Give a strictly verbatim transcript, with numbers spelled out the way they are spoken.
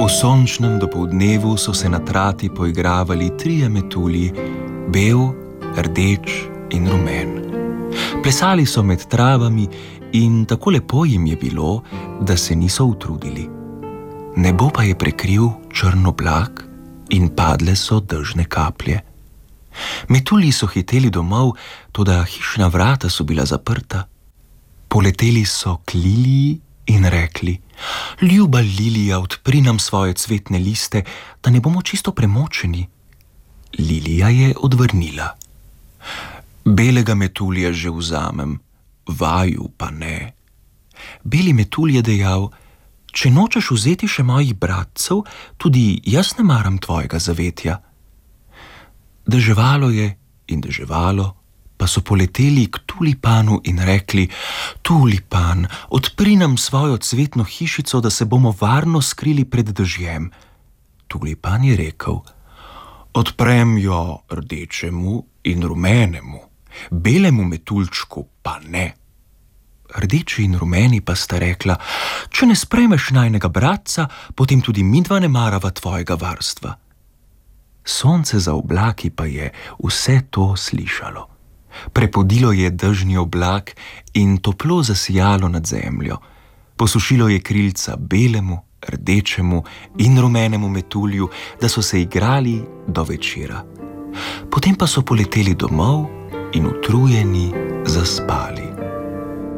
sončnem dopoldnevu so se na trati poigravali trije metulji, bel, rdeč in rumen. Plesali so med travami in tako lepo jim je bilo, da se niso utrudili. Nebo pa je prekril črn oblak in padle so dežne kaplje. Metulji so hiteli domov, toda hišna vrata so bila zaprta. Poleteli so k Liliji in rekli: "Ljuba Lilija, odpri nam svoje cvetne liste, da ne bomo čisto premočeni." Lilija je odvrnila: "Belega metulja že vzamem, vaju pa ne." Beli metulj je dejal: "Če nočeš vzeti še mojih bratcev, tudi jaz ne maram tvojega zavetja." Deževalo je in deževalo, pa so poleteli k tulipanu in rekli: "Tulipan, odpri nam svojo cvetno hišico, da se bomo varno skrili pred dežjem." Tulipan je rekel: "Odprem jo rdečemu in rumenemu, belemu metuljčku pa ne." Rdeči in rumeni pa sta rekla: "Če ne sprejmeš najnega bratca, potem tudi midva ne marava tvojega varstva." Sonce za oblaki pa je vse to slišalo. Prepodilo je dežni oblak in toplo zasijalo nad zemljo. Posušilo je krilca belemu, rdečemu in rumenemu metulju, da so se igrali do večera. Potem pa so poleteli domov in utrujeni zaspali.